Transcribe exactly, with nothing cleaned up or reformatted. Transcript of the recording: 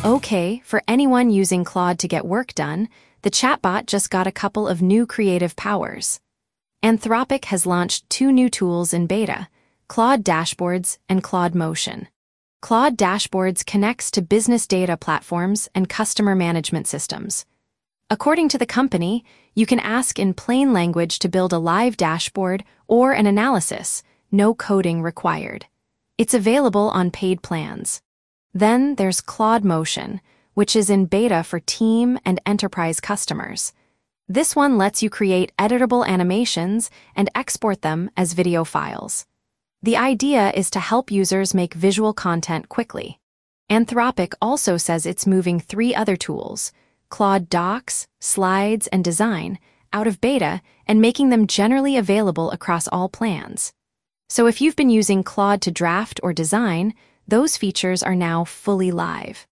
Okay, for anyone using Claude to get work done, the chatbot just got a couple of new creative powers. Anthropic has launched two new tools in beta, Claude Dashboards and Claude Motion. Claude Dashboards connects to business data platforms and customer management systems. According to the company, you can ask in plain language to build a live dashboard or an analysis, no coding required. It's available on paid plans. Then there's Claude Motion, which is in beta for team and enterprise customers. This one lets you create editable animations and export them as video files. The idea is to help users make visual content quickly. Anthropic also says it's moving three other tools, Claude Docs, Slides, and Design, out of beta and making them generally available across all plans. So if you've been using Claude to draft or design, those features are now fully live.